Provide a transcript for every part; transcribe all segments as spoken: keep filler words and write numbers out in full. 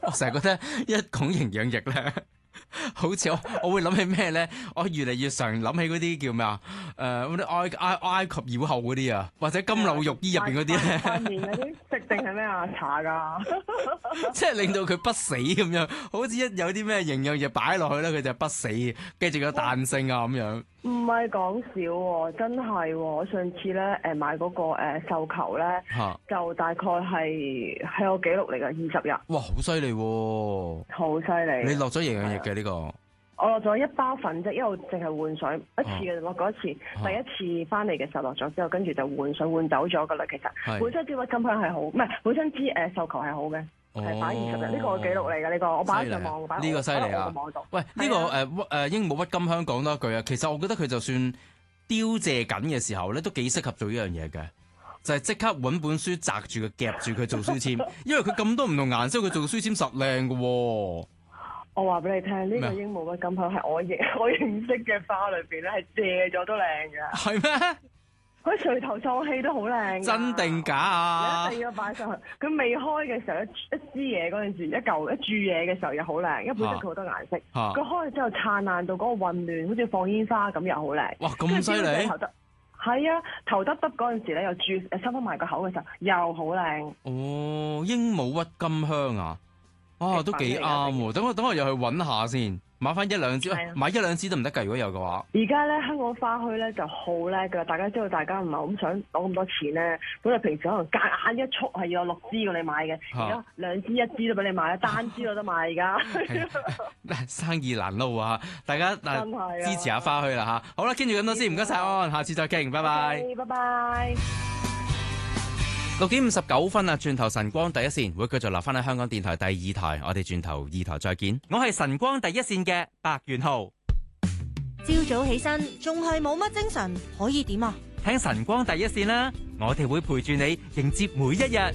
我成日覺得一講營養液咧，好似我我會諗起咩咧？我越嚟越常諗起嗰啲叫咩啊？誒嗰啲埃埃埃及妖后嗰啲啊，或者金柳玉衣入邊嗰啲咧， 塊面嗰啲食定係咩啊？茶㗎， 即係令到佢不死咁樣，好似一有啲咩營養液擺落去咧，佢就不死，繼續有彈性啊咁樣。 唔係講笑喎，真係喎！我上次咧誒買嗰個誒繡球咧， 嚇就大概係係我記錄嚟㗎，二十日， 哇，好犀利喎！ 好犀利。 你落咗營養液嘅呢個？ 我落咗一包粉啫，因為我淨係換水一次嘅，落過一次。 啊第一次翻嚟嘅時候落咗之後，跟住就換水換走咗㗎啦。其實係本身支鬱金香係好，唔係本身支誒繡球係好嘅，係擺二十日。呢個我記錄嚟㗎，呢個我擺上網，擺呢個犀利啊！ 我個網度。 喂，呢個誒鬱誒鸚鵡鬱金香講多一句啊，其實我覺得佢就算凋謝緊嘅時候咧，都幾適合做呢樣嘢嘅，就係即刻揾本書擲住佢夾住佢做書籤，因為佢咁多唔同顏色，佢做書籤實靚嘅喎。 我話俾你聽，呢、這個鸚鵡鬱金香係我認我認識嘅花裏邊咧，係借咗都靚嘅。 係咩？ 佢垂頭喪氣都好靚。 真定假啊？ 你一定要擺上去。佢未開嘅時候，一一支嘢嗰陣時，一嚿一注嘢嘅時候又好靚，因為本身佢好多顏色。佢、啊、開咗之後燦爛到嗰個混亂，好似放煙花咁，又好靚。 哇！咁犀利！ 係啊，頭耷耷嗰陣時咧，又注誒收翻埋個口嘅時候，又好靚。 哦，鸚鵡鬱金香啊！啊，都幾啱喎！等我等我又去揾下先，買翻一兩支，買一兩支得唔得㗎？如果有嘅話， 而家咧香港花墟咧就好叻㗎，大家知道大家唔係好想攞咁多錢咧，咁啊平時可能夾硬一束係要有六支㗎你買嘅，而家兩支一支都俾你買啦，單支都得買而家。 生意難撈啊！大家真係啊， 支持下花墟啦嚇！好啦，傾住咁多先，唔該晒安，下次再傾，拜拜。 拜拜。 六點五十九分啊！轉頭晨光第一線會繼續留翻喺香港電台第二台，我哋轉頭二台再見。我係晨光第一線嘅白元浩。 朝早起身仲係冇乜精神，可以點啊？ 聽晨光第一線啦，我哋會陪住你迎接每一日。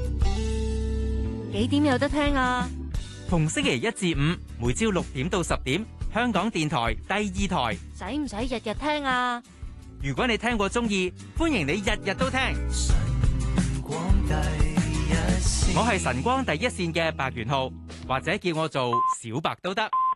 幾點有得聽啊？ 逢星期一至五，每朝六點到十點，香港電台第二台。 使唔使日日聽啊？ 如果你聽過中意，歡迎你日日都聽。我係晨光第一線嘅白元浩，或者叫我做小白都得。